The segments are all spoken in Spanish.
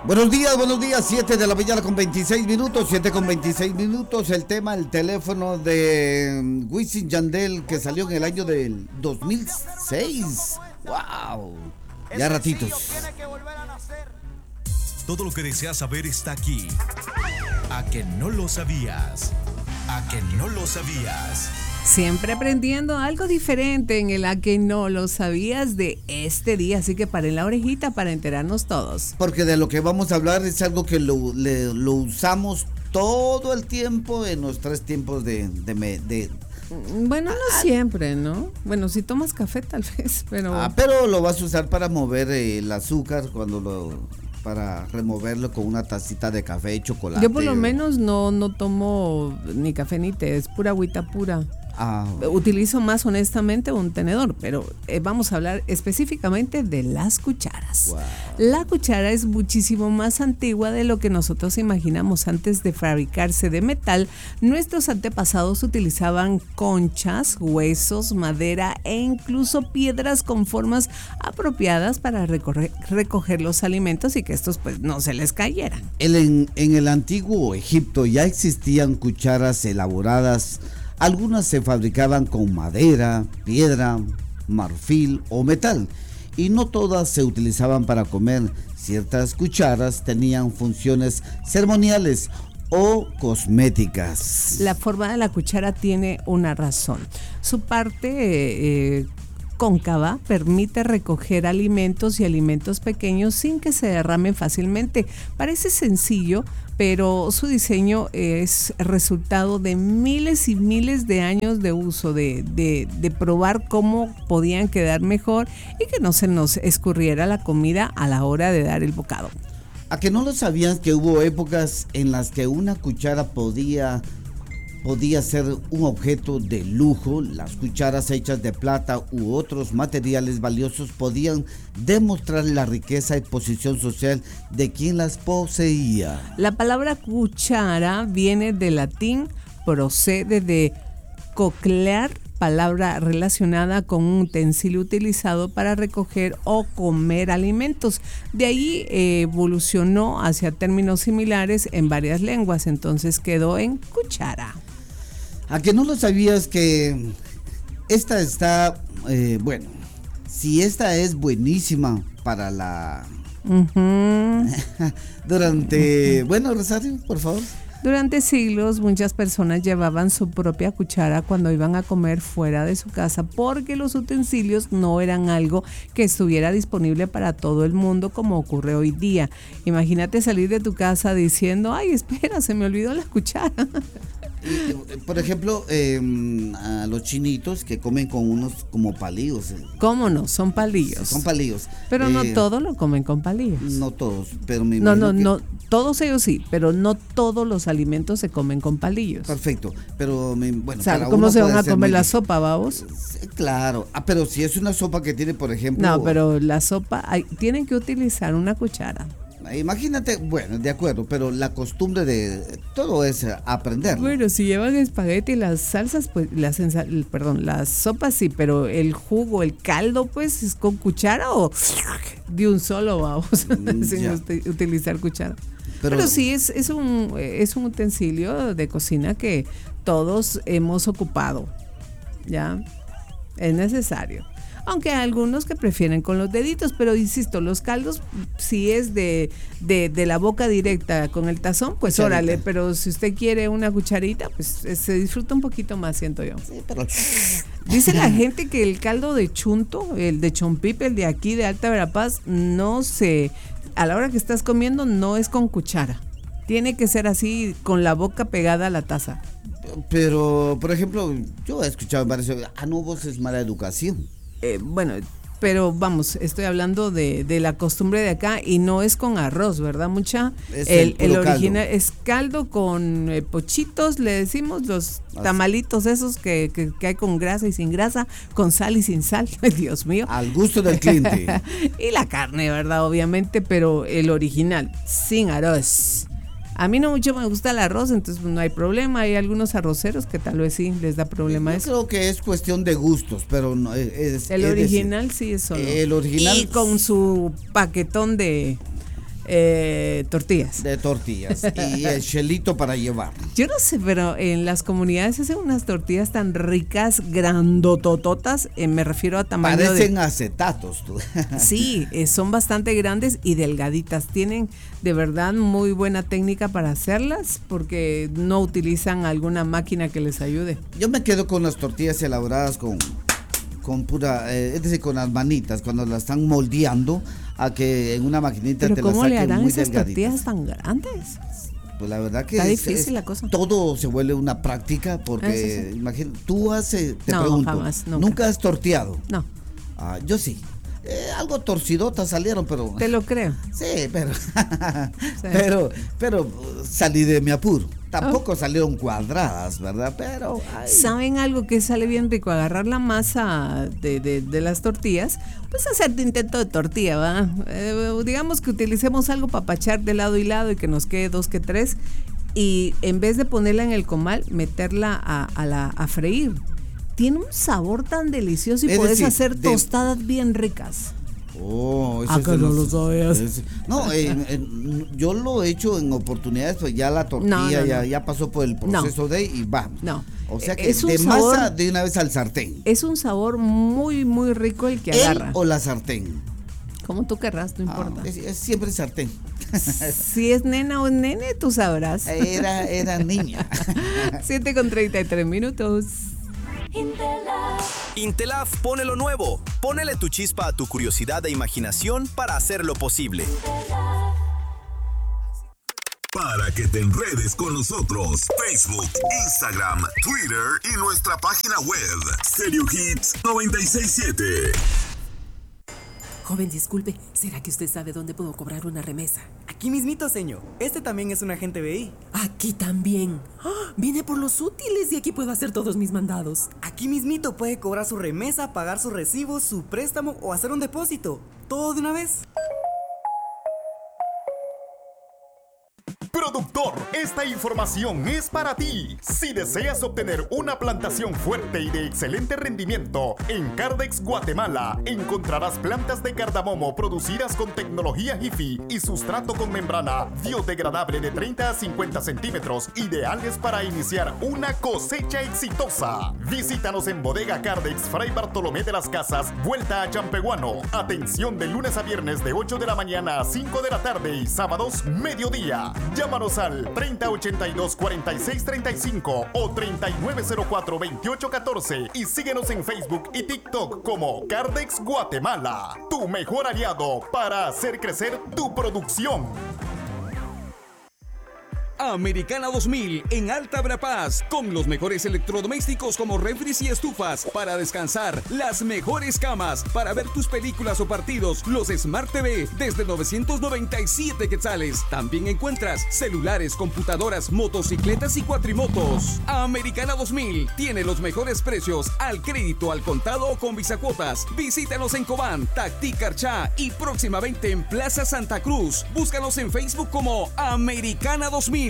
Buenos días, 7 de la mañana con 26 minutos, 7 con 26 minutos, el tema, el teléfono de Wisin Yandel que salió en el año del 2006, wow, ya ratitos. Todo lo que deseas saber está aquí, ¿a que no lo sabías? ¿A que no lo sabías? Siempre aprendiendo algo diferente en el A que no lo sabías de este día, así que paren la orejita para enterarnos todos. Porque de lo que vamos a hablar es algo que lo usamos todo el tiempo en los 3 tiempos de Bueno, no siempre, ¿no? Bueno, si tomas café tal vez, pero... pero lo vas a usar para mover el azúcar para removerlo con una tacita de café y chocolate. Yo por lo menos no tomo ni café ni té, es pura agüita pura. Utilizo más honestamente un tenedor, pero vamos a hablar específicamente de las cucharas. Wow. La cuchara es muchísimo más antigua de lo que nosotros imaginamos. Antes de fabricarse de metal, nuestros antepasados utilizaban conchas, huesos, madera e incluso piedras con formas apropiadas para recoger los alimentos y que estos pues no se les cayeran. En el antiguo Egipto ya existían cucharas elaboradas. Algunas se fabricaban con madera, piedra, marfil o metal, y no todas se utilizaban para comer. Ciertas cucharas tenían funciones ceremoniales o cosméticas. La forma de la cuchara tiene una razón. Su parte cóncava permite recoger alimentos y alimentos pequeños sin que se derramen fácilmente. Parece sencillo, pero su diseño es resultado de miles y miles de años de uso, de probar cómo podían quedar mejor y que no se nos escurriera la comida a la hora de dar el bocado. ¿A que no lo sabían que hubo épocas en las que una cuchara podía ser un objeto de lujo? Las cucharas hechas de plata u otros materiales valiosos podían demostrar la riqueza y posición social de quien las poseía. La palabra cuchara viene del latín, procede de coclear, palabra relacionada con un utensilio utilizado para recoger o comer alimentos. De ahí evolucionó hacia términos similares en varias lenguas, entonces quedó en cuchara. ¿A que no lo sabías que esta está, si esta es buenísima para la... Rosario, por favor. Durante siglos, muchas personas llevaban su propia cuchara cuando iban a comer fuera de su casa porque los utensilios no eran algo que estuviera disponible para todo el mundo como ocurre hoy día. Imagínate salir de tu casa diciendo, ay, espera, se me olvidó la cuchara. Por ejemplo, a los chinitos que comen con unos como palillos. ¿Cómo no? Son palillos. Son palillos. Pero no todos lo comen con palillos. No todos, pero me imagino No, todos ellos sí, pero no todos los alimentos se comen con palillos. Perfecto, pero o sea, ¿cómo se van a comer la sopa, babos? Claro, pero si es una sopa que tiene, por ejemplo... No, pero la sopa, tienen que utilizar una cuchara. Imagínate, bueno, de acuerdo, pero la costumbre de todo es aprender. Bueno, si llevan espagueti y las salsas, pues las sopas sí, pero el jugo, el caldo, pues es con cuchara o de un solo, vamos, sin utilizar cuchara. Pero sí, es un utensilio de cocina que todos hemos ocupado, ¿ya? Es necesario. Aunque hay algunos que prefieren con los deditos, pero insisto, los caldos, si es de la boca directa con el tazón, pues cucharita. Órale, pero si usted quiere una cucharita, pues se disfruta un poquito más, siento yo. Sí, pero... Dice la gente que el caldo de chunto, el de chompipe, el de aquí de Alta Verapaz, a la hora que estás comiendo no es con cuchara. Tiene que ser así, con la boca pegada a la taza. Pero, por ejemplo, yo he escuchado varios, vos es mala educación. Pero vamos, estoy hablando de la costumbre de acá y no es con arroz, ¿verdad, mucha? El original caldo. Es caldo con pochitos, le decimos, los tamalitos esos que hay con grasa y sin grasa, con sal y sin sal, ay, Dios mío. Al gusto del cliente. Y la carne, ¿verdad? Obviamente, pero el original, sin arroz. A mí no mucho me gusta el arroz, entonces no hay problema. Hay algunos arroceros que tal vez sí les da problema eso. Creo que es cuestión de gustos, pero no es el original sí es solo. El original y con su paquetón de tortillas. De tortillas. Y el chelito para llevar. Yo no sé, pero en las comunidades hacen unas tortillas tan ricas, grandotototas, me refiero a tamaño Parecen acetatos, tú. Sí, son bastante grandes y delgaditas. Tienen de verdad muy buena técnica para hacerlas porque no utilizan alguna máquina que les ayude. Yo me quedo con las tortillas elaboradas con pura, es decir, con las manitas, cuando las están moldeando a que en una maquinita ¿Pero te las cómo saquen le harán muy esas delgaditas. tortillas tan grandes? Pues la verdad que Está difícil la cosa. Todo se vuelve una práctica porque, Sí. imagina, tú te No, pregunto, jamás, ¿nunca has torteado? No. Yo sí. Algo torcidotas salieron, pero... Te lo creo. Sí, pero... Sí. pero salí de mi apuro. Tampoco salieron cuadradas, ¿verdad? Pero... ¿Saben algo que sale bien rico? Agarrar la masa de las tortillas, pues hacerte intento de tortilla, ¿va? Digamos que utilicemos algo para pachar de lado y lado y que nos quede 2 que 3. Y en vez de ponerla en el comal, meterla a freír. Tiene un sabor tan delicioso y puedes hacer tostadas bien ricas. Oh, eso que no lo sabías. No, yo lo he hecho en oportunidades, pues ya la tortilla ya pasó por el proceso y va. No. O sea que es un de sabor, masa de una vez al sartén. Es un sabor muy, muy rico el que agarra. O la sartén. Como tú querrás, no importa. Es siempre sartén. Si es nena o nene, tú sabrás. Era niña. 7:33. Intelaf pone lo nuevo. Ponele tu chispa a tu curiosidad e imaginación para hacerlo posible. Para que te enredes con nosotros, Facebook, Instagram, Twitter y nuestra página web, Stereo Hits 967. Joven, disculpe, ¿será que usted sabe dónde puedo cobrar una remesa? Aquí mismito, señor. Este también es un agente BI. Aquí también. ¡Ah! Vine por los útiles y aquí puedo hacer todos mis mandados. Aquí mismito puede cobrar su remesa, pagar sus recibos, su préstamo o hacer un depósito. ¿Todo de una vez? Productor, esta información es para ti. Si deseas obtener una plantación fuerte y de excelente rendimiento, en Cardex Guatemala encontrarás plantas de cardamomo producidas con tecnología HIFI y sustrato con membrana biodegradable de 30 a 50 centímetros, ideales para iniciar una cosecha exitosa. Visítanos en Bodega Cardex, Fray Bartolomé de las Casas, vuelta a Champehuano. Atención de lunes a viernes de 8 de la mañana a 5 de la tarde y sábados mediodía. Llámanos al 3082-4635 o 3904-2814 y síguenos en Facebook y TikTok como Cardex Guatemala, tu mejor aliado para hacer crecer tu producción. Americana 2000 en Alta Verapaz, con los mejores electrodomésticos como refris y estufas para descansar, las mejores camas para ver tus películas o partidos, los Smart TV desde 997 quetzales. También encuentras celulares, computadoras, motocicletas y cuatrimotos. Americana 2000 tiene los mejores precios al crédito, al contado o con visacuotas. Visítanos en Cobán, Tacti, Carchá y próximamente en Plaza Santa Cruz. Búscanos en Facebook como Americana 2000.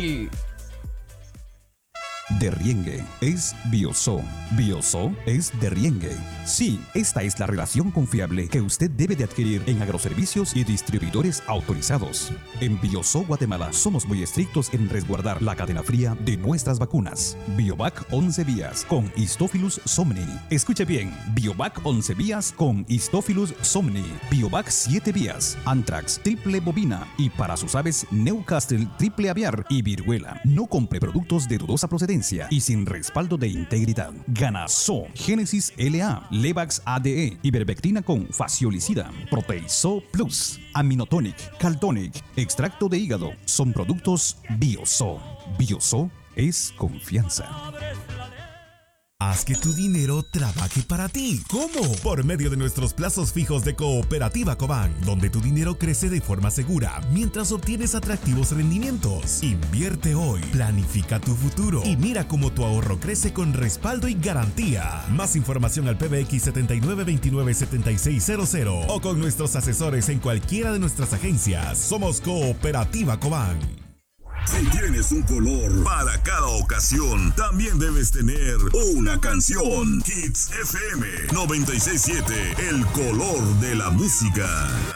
Derriengue es Bioso. Bioso es Derriengue. Sí, esta es la relación confiable que usted debe de adquirir en agroservicios y distribuidores autorizados. En Bioso Guatemala somos muy estrictos en resguardar la cadena fría de nuestras vacunas. Biovac 11 vías con Histophilus somni. Escuche bien, Biovac 11 vías con Histophilus somni. Biovac 7 vías, Anthrax, triple bovina y para sus aves Newcastle, triple aviar y viruela. No compre productos de dudosa procedencia y sin respaldo de integridad. Ganaso, Génesis LA, Levax ADE, ivermectina con faciolicida, Proteiso Plus, Aminotonic, Caltonic, extracto de hígado, son productos Bioso. Bioso es confianza. Haz que tu dinero trabaje para ti. ¿Cómo? Por medio de nuestros plazos fijos de Cooperativa Cobán, donde tu dinero crece de forma segura mientras obtienes atractivos rendimientos. Invierte hoy, planifica tu futuro y mira cómo tu ahorro crece con respaldo y garantía. Más información al PBX 79297600 o con nuestros asesores en cualquiera de nuestras agencias. Somos Cooperativa Cobán. Si tienes un color para cada ocasión, también debes tener una canción. Hits FM 967, el color de la música.